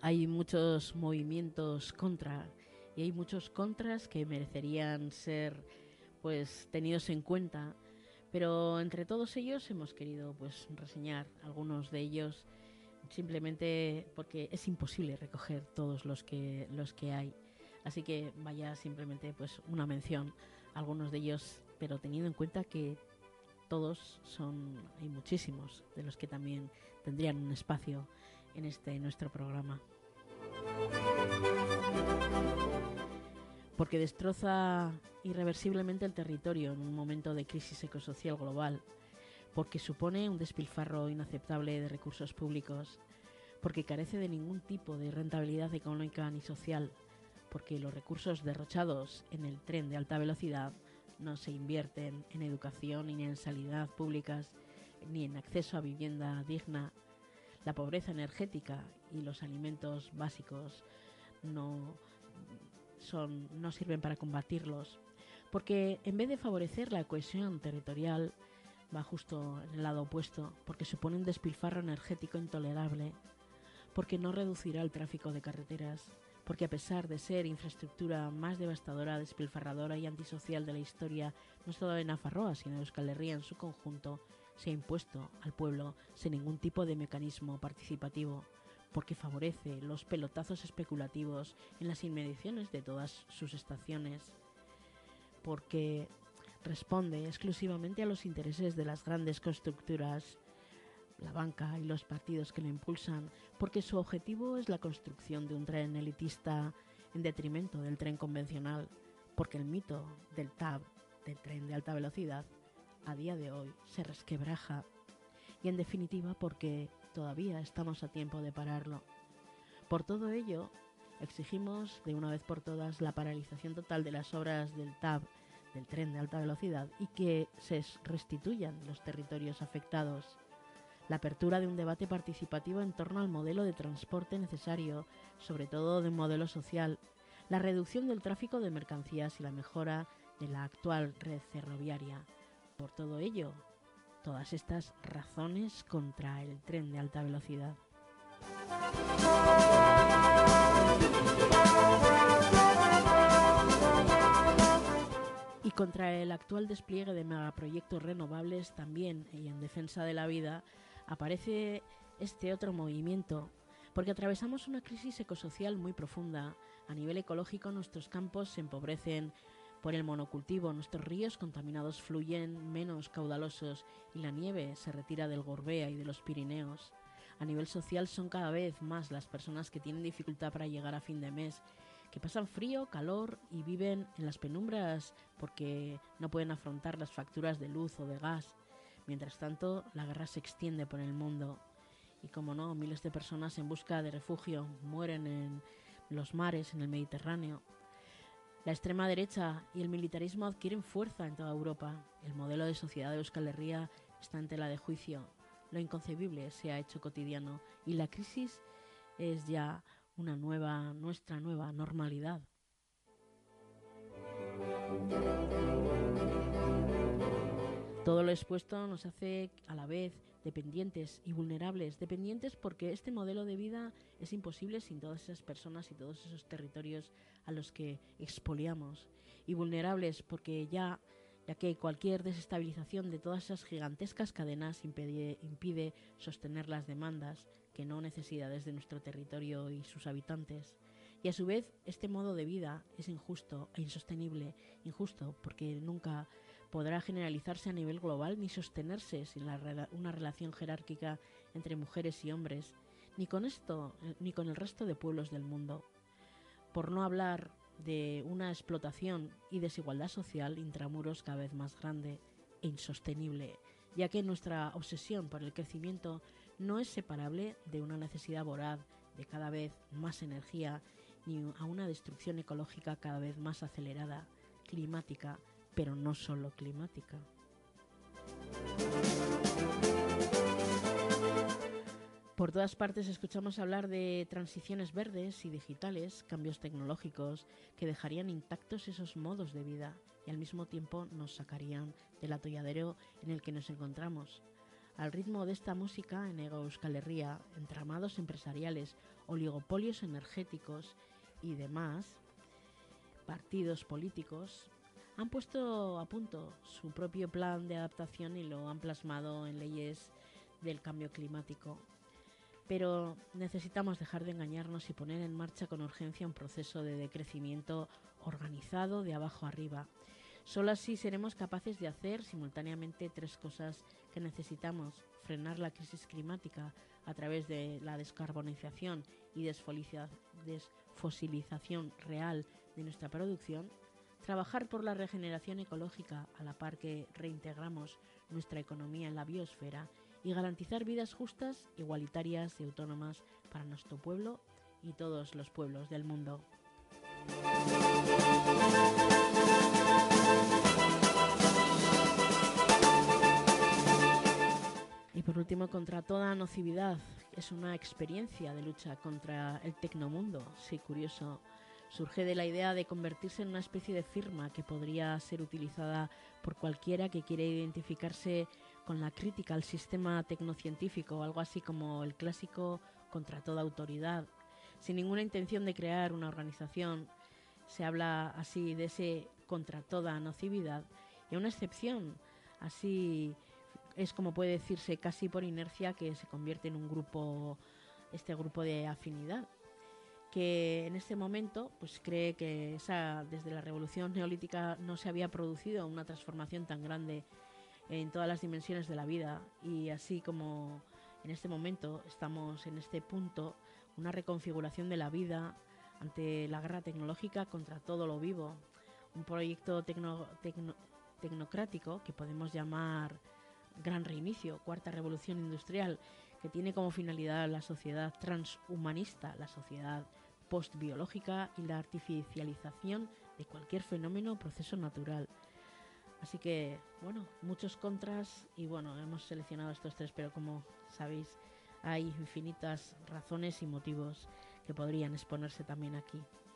hay muchos movimientos contra y hay muchos contras que merecerían ser pues tenidos en cuenta, pero entre todos ellos hemos querido pues reseñar algunos de ellos simplemente porque es imposible recoger todos los que hay. Así que vaya simplemente pues una mención a algunos de ellos, pero teniendo en cuenta que todos hay muchísimos de los que también tendrían un espacio en nuestro programa. Porque destroza irreversiblemente el territorio en un momento de crisis ecosocial global, porque supone un despilfarro inaceptable de recursos públicos, porque carece de ningún tipo de rentabilidad económica ni social, porque los recursos derrochados en el tren de alta velocidad no se invierten en educación ni en sanidad públicas, ni en acceso a vivienda digna. La pobreza energética y los alimentos básicos no sirven para combatirlos, porque en vez de favorecer la cohesión territorial, va justo en el lado opuesto, porque supone un despilfarro energético intolerable, porque no reducirá el tráfico de carreteras, porque a pesar de ser infraestructura más devastadora, despilfarradora y antisocial de la historia, no solo de Nafarroa, sino de Euskal Herria en su conjunto, se ha impuesto al pueblo sin ningún tipo de mecanismo participativo, porque favorece los pelotazos especulativos en las inmediaciones de todas sus estaciones, porque responde exclusivamente a los intereses de las grandes constructoras, la banca y los partidos que lo impulsan, porque su objetivo es la construcción de un tren elitista en detrimento del tren convencional, porque el mito del TAV, del tren de alta velocidad, a día de hoy se resquebraja, y en definitiva porque todavía estamos a tiempo de pararlo. Por todo ello, exigimos de una vez por todas la paralización total de las obras del TAV, del tren de alta velocidad, y que se restituyan los territorios afectados. La apertura de un debate participativo en torno al modelo de transporte necesario, sobre todo de un modelo social, la reducción del tráfico de mercancías y la mejora de la actual red ferroviaria. Por todo ello, todas estas razones contra el tren de alta velocidad. Y contra el actual despliegue de megaproyectos renovables también, y en defensa de la vida, aparece este otro movimiento, porque atravesamos una crisis ecosocial muy profunda. A nivel ecológico, nuestros campos se empobrecen por el monocultivo, nuestros ríos contaminados fluyen menos caudalosos y la nieve se retira del Gorbea y de los Pirineos. A nivel social son cada vez más las personas que tienen dificultad para llegar a fin de mes, que pasan frío, calor y viven en las penumbras porque no pueden afrontar las facturas de luz o de gas. Mientras tanto, la guerra se extiende por el mundo y, como no, miles de personas en busca de refugio mueren en los mares, en el Mediterráneo. La extrema derecha y el militarismo adquieren fuerza en toda Europa. El modelo de sociedad de Euskal Herria está en tela de juicio. Lo inconcebible se ha hecho cotidiano y la crisis es ya nuestra nueva normalidad. Todo lo expuesto nos hace a la vez dependientes y vulnerables. Dependientes porque este modelo de vida es imposible sin todas esas personas y todos esos territorios a los que expoliamos. Y vulnerables porque ya que cualquier desestabilización de todas esas gigantescas cadenas impide sostener las demandas, que no necesidades de nuestro territorio y sus habitantes. Y a su vez, este modo de vida es injusto e insostenible. Injusto porque nunca podrá generalizarse a nivel global ni sostenerse sin una relación jerárquica entre mujeres y hombres, ni con esto ni con el resto de pueblos del mundo. Por no hablar de una explotación y desigualdad social intramuros cada vez más grande e insostenible, ya que nuestra obsesión por el crecimiento no es separable de una necesidad voraz de cada vez más energía, ni a una destrucción ecológica cada vez más acelerada, climática, pero no solo climática. Por todas partes escuchamos hablar de transiciones verdes y digitales, cambios tecnológicos que dejarían intactos esos modos de vida y al mismo tiempo nos sacarían del atolladero en el que nos encontramos. Al ritmo de esta música, en Hego Euskal Herria, entramados empresariales, oligopolios energéticos y demás partidos políticos han puesto a punto su propio plan de adaptación y lo han plasmado en leyes del cambio climático. Pero necesitamos dejar de engañarnos y poner en marcha con urgencia un proceso de decrecimiento organizado de abajo arriba. Solo así seremos capaces de hacer simultáneamente tres cosas que necesitamos: frenar la crisis climática a través de la descarbonización y desfosilización real de nuestra producción, trabajar por la regeneración ecológica a la par que reintegramos nuestra economía en la biosfera y garantizar vidas justas, igualitarias y autónomas para nuestro pueblo y todos los pueblos del mundo. Y por último, contra toda nocividad, es una experiencia de lucha contra el tecnomundo. Sí, curioso. Surge de la idea de convertirse en una especie de firma que podría ser utilizada por cualquiera que quiera identificarse con la crítica al sistema tecnocientífico, algo así como el clásico contra toda autoridad. Sin ninguna intención de crear una organización, se habla así de ese contra toda nocividad, y una excepción, así es como puede decirse casi por inercia, que se convierte en un grupo, este grupo de afinidad, que en este momento pues cree que desde la revolución neolítica no se había producido una transformación tan grande en todas las dimensiones de la vida, y así como en este momento estamos en este punto, una reconfiguración de la vida ante la guerra tecnológica contra todo lo vivo, un proyecto tecnocrático que podemos llamar Gran Reinicio, Cuarta Revolución Industrial, que tiene como finalidad la sociedad transhumanista, la sociedad postbiológica y la artificialización de cualquier fenómeno o proceso natural. Así que, bueno, muchos contras y bueno, hemos seleccionado estos tres, pero como sabéis, hay infinitas razones y motivos que podrían exponerse también aquí.